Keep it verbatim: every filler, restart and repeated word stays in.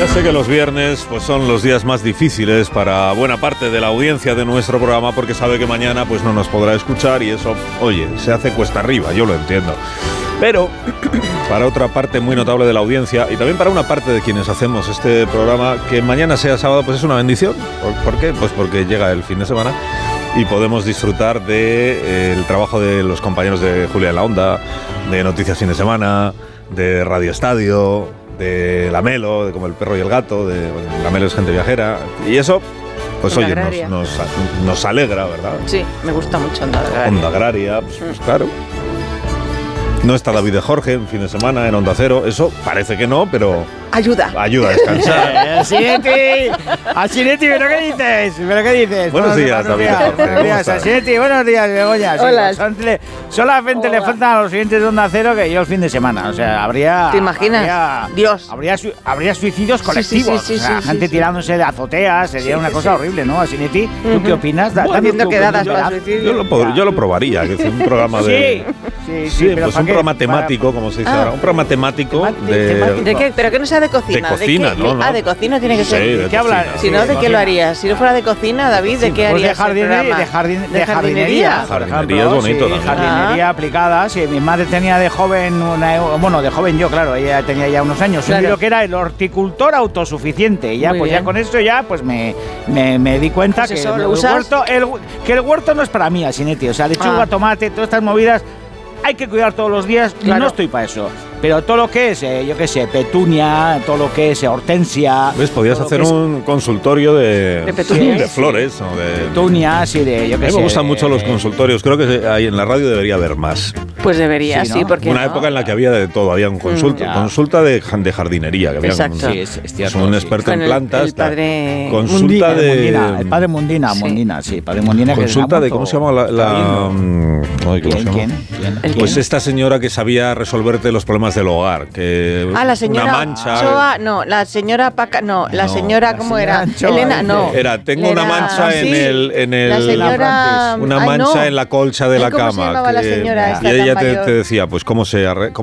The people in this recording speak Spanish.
Ya sé que los viernes pues son los días más difíciles para buena parte de la audiencia de nuestro programa porque sabe que mañana pues no nos podrá escuchar y eso, oye, se hace cuesta arriba, yo lo entiendo. Pero para otra parte muy notable de la audiencia y también para una parte de quienes hacemos este programa, que mañana sea sábado pues es una bendición. ¿Por, ¿por qué? Pues porque llega el fin de semana y podemos disfrutar del de, eh, trabajo de los compañeros de Julia en la Onda, de Noticias Fin de Semana, de Radio Estadio, de La Melo, de Como el Perro y el Gato, de bueno, La Melo es gente viajera, y eso, pues oye, nos, nos, nos alegra, ¿verdad? Sí, me gusta mucho Onda Agraria. Onda Agraria, pues, pues claro. No está David de Jorge en fin de semana en Onda Cero, eso parece que no, pero ayuda. Ayuda a descansar. ¡Sinetti! ¡Sinetti, pero qué dices! ¿Pero qué dices? Buenos días, David. Buenos días, Sinetti. Buenos días, Begoña. Hola. Sí, solamente le faltan a los siguientes de Onda Cero que yo el fin de semana. O sea, habría... ¿Te imaginas? Habría, Dios. Habría, habría suicidios colectivos. Sí, sí, sí, o sea, sí, gente sí, tirándose de azoteas. Sería sí, una sí, cosa sí. horrible, ¿no? Sinetti, ¿tú Uh-huh. qué opinas? Bueno, haciendo quedadas para opinión. suicidio. Yo lo, pod- yo lo probaría, que es un programa de... Sí, sí, Sí, pero pues ¿para un qué? programa Para- temático, como se dice Ah. ahora. Un programa temático Tema- de... temático. ¿De qué? Pero que no sea de cocina. De cocina, qué? ¿no? ¿no? Ah, de cocina tiene que Sí, ser. de ¿De qué cocina. hablar? Si no, ¿de qué cocina. lo harías? Si no fuera de cocina, David, ¿de qué Pues harías de el jardinería, programa? de, jardin, de, ¿De jardinería. jardinería? por Jardinería ejemplo, es bonito sí, también. jardinería aplicada. Sí, mi madre tenía de joven, una, bueno, de joven yo, claro, ella tenía ya unos años, Claro. un libro que era el horticultor autosuficiente. Y ya, Muy pues bien. ya con esto ya, pues me, me, me di cuenta Pues que, eso, el ¿lo usas? huerto, el, que el huerto no es para mí, Sinetti. O sea, lechuga, Ah. tomate, todas estas movidas hay que cuidar todos los días y Claro. no estoy para eso. Pero todo lo que es, eh, yo qué sé, petunia, todo lo que es eh, hortensia... ¿Ves? Podías todo lo hacer que es un consultorio de, De petunias. de flores o de... petunias y de, yo A qué mí sé... me gustan mucho los de- consultorios. Creo que ahí en la radio debería haber más. Pues debería, Sí, sí, ¿no? porque Una época en la que había de todo. Había un consulta, ya. consulta de, jan- de jardinería. Que había Exacto. un, Sí, es, es pues cierto, un sí. experto Con en el- plantas. el padre tal. Consulta Mundina, de... Mundina, el padre Mundina, Sí. Mundina, sí, padre Mundina. Consulta que de... es ¿Cómo se llama la...? la mm, ay, ¿cómo ¿Quién, se llama? quién, quién? El Pues quién. esta señora que sabía resolverte los problemas del hogar. Que Ah, la señora Una mancha... Choa, no, la señora Paca, no, la No. señora, La ¿cómo señora era? Choa, Elena, dice. no. Era, tengo una Era- mancha en sí, el... En el La señora... una Ay, mancha no. en la colcha de Ay, la ¿cómo cama. se llamaba la que- señora y esta y ella tan te, mayor? te decía, pues cómo se arre- cómo